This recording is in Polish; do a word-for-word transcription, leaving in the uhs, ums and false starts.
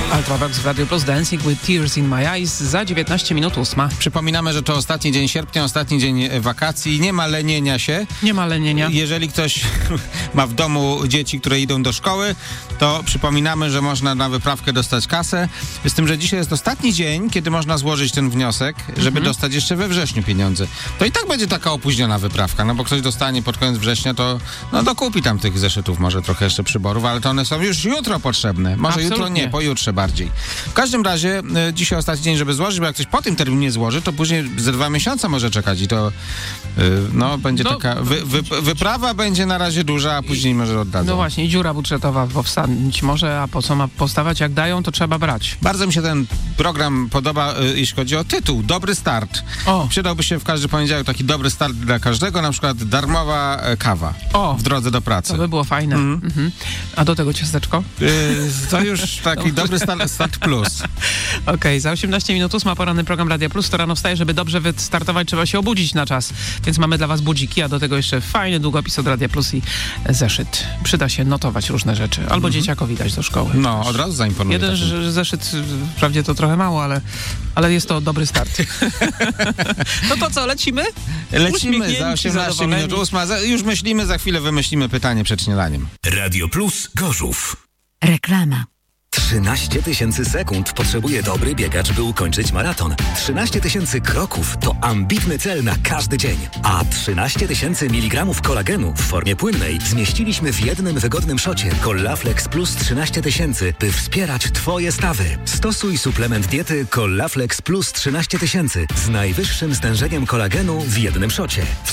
Ultravox w Radio Plus, Dancing with Tears in My Eyes za dziewiętnaście minut ósma. Przypominamy, że to ostatni dzień sierpnia, ostatni dzień wakacji. Nie ma lenienia się. Nie ma lenienia. Jeżeli ktoś ma w domu dzieci, które idą do szkoły, to przypominamy, że można na wyprawkę dostać kasę. Z tym, że dzisiaj jest ostatni dzień, kiedy można złożyć ten wniosek, żeby mhm. dostać jeszcze we wrześniu pieniądze. To i tak będzie taka opóźniona wyprawka, no bo ktoś dostanie pod koniec września, to no dokupi tam tych zeszytów, może trochę jeszcze przyborów, ale to one są już jutro potrzebne. Może Absolutnie. jutro nie, pojutrze bardziej. W każdym razie e, dzisiaj ostatni dzień, żeby złożyć, bo jak ktoś po tym terminie złoży, to później ze dwa miesiące może czekać i to e, no będzie no, taka wy, wy, wyprawa będzie na razie duża, a później może oddadzą. No właśnie, i dziura budżetowa powstać może, a po co ma powstawać? Jak dają, to trzeba brać. Bardzo mi się ten program podoba, e, jeśli chodzi o tytuł. Dobry start. O. Przydałby się w każdy poniedziałek taki dobry start dla każdego, na przykład darmowa e, kawa o. w drodze do pracy. To by było fajne. Mm. Mhm. A do tego ciasteczko? Yy, to już taki dobry start, start plus. Okej, okay, za osiemnaście minut ósma poranny program Radia Plus. To rano wstaje, żeby dobrze wystartować, trzeba się obudzić na czas. Więc mamy dla was budziki, a do tego jeszcze fajny długopis od Radia Plus i zeszyt. Przyda się notować różne rzeczy. Albo mm-hmm. dzieciakowi dać do szkoły. No, od razu zaimponuję. Jeden takim. zeszyt, wprawdzie to trochę mało, ale, ale jest to dobry start. No to co, lecimy? Lecimy za osiemnaście minut ósma. Już myślimy, za chwilę wymyślimy pytanie przed śniadaniem. Radio Plus Gorzów. Reklama. trzynaście tysięcy sekund potrzebuje dobry biegacz, by ukończyć maraton. trzynaście tysięcy kroków to ambitny cel na każdy dzień. A trzynaście tysięcy miligramów kolagenu w formie płynnej zmieściliśmy w jednym wygodnym szocie Collaflex Plus trzynaście tysięcy, by wspierać Twoje stawy. Stosuj suplement diety Collaflex Plus trzynaście tysięcy z najwyższym stężeniem kolagenu w jednym szocie.